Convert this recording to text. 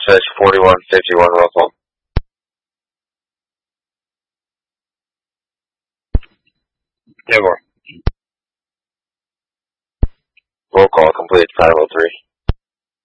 Fish 4151 roll call. Yeah, more. Roll call complete 503.